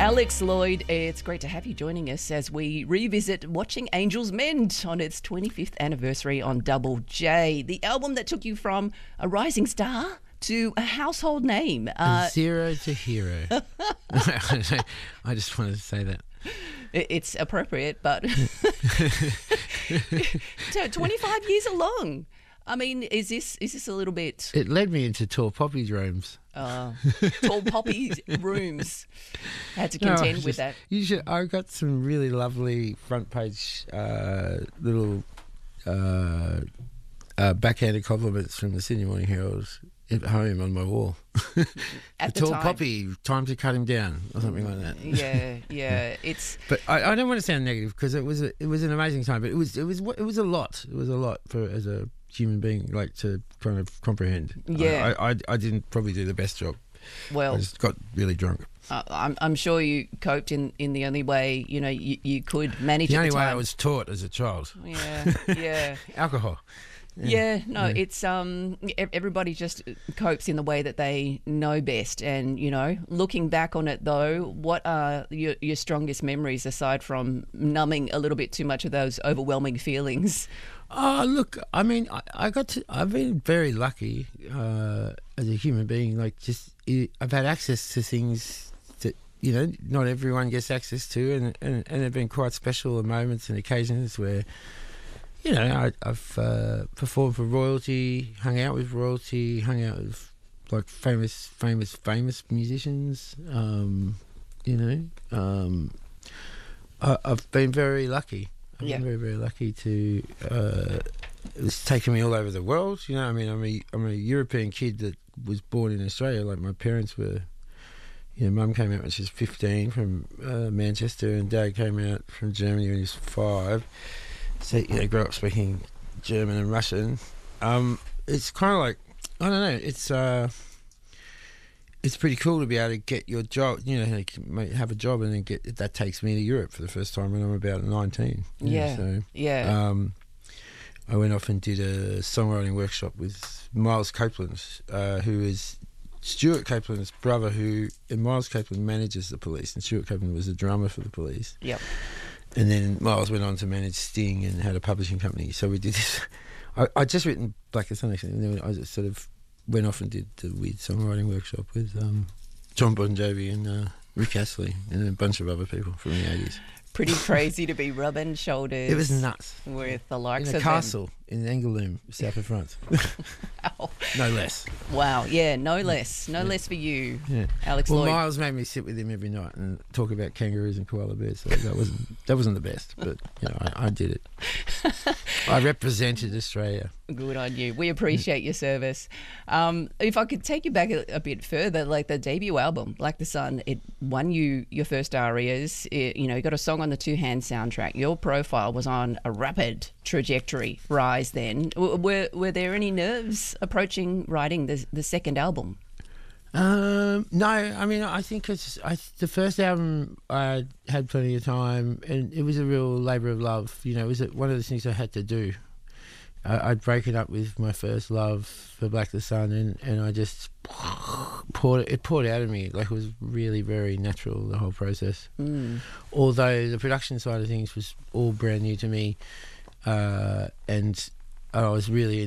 Alex Lloyd, it's great to have you joining us as we revisit Watching Angels Mend on its 25th anniversary on Double J, the album that took you from a rising star to a household name. Zero to hero. I just wanted to say that. It's appropriate, but 25 years along. I mean, is this a little bit... It led me into Tall Poppy's rooms. Tall Poppy's rooms. Had to contend with that. I got some really lovely front page little backhanded compliments from the Sydney Morning Herald at home on my wall. At the Tall time. Poppy, time to cut him down, or something like that. Yeah. It's. But I don't want to sound negative because it was an amazing time. But it was a lot. It was a lot for as a human being, like, to kind of comprehend. Yeah. I didn't probably do the best job. Well, I just got really drunk. I'm sure you coped in the only way you could manage. The at only the way time. I was taught as a child. Yeah. Alcohol. It's everybody just copes in the way that they know best. And looking back on it though, what are your strongest memories aside from numbing a little bit too much of those overwhelming feelings? Oh, look, I mean, I've been very lucky as a human being. Like, I've had access to things that not everyone gets access to, and there've been quite special moments and occasions where I've performed for royalty, hung out with royalty, hung out with like famous musicians. I've been very lucky. I've been very, very lucky to. It's taken me all over the world. I mean, I'm a European kid that was born in Australia. Like, my parents were. Mum came out when she was 15 from Manchester, and Dad came out from Germany when he was 5. So, grew up speaking German and Russian. It's kind of like, I don't know, it's pretty cool to be able to get your job, have a job and then that takes me to Europe for the first time when I'm about 19. I went off and did a songwriting workshop with Miles Copeland, who is Stuart Copeland's brother, and Miles Copeland manages the Police, and Stuart Copeland was a drummer for the Police. Yep. And then Miles went on to manage Sting and had a publishing company. So we did this. I'd just written Black the Sun, actually, and then I just sort of went off and did the weird songwriting workshop with John Bon Jovi and Rick Astley and a bunch of other people from the 80s. Pretty crazy to be rubbing shoulders. It was nuts. With the likes in a of castle in Angoulême, south of France. Wow. No less. Wow. Yeah. No less. No less for you, Alex Well, Lloyd. Miles made me sit with him every night and talk about kangaroos and koala bears. So that wasn't the best, but I did it. I represented Australia. Good on you. We appreciate your service. If I could take you back a bit further, like the debut album, Like the Sun, it won you your first ARIAs. You got a song on the Two Hands soundtrack. Your profile was on a rapid trajectory rise then. Were there any nerves approaching writing the second album? No, I mean, I think the first album I had plenty of time, and it was a real labour of love. It was one of the things I had to do. I'd broken up with my first love for Black the Sun, and I just poured out of me. Like, it was really very natural, the whole process. Although the production side of things was all brand new to me, and I was really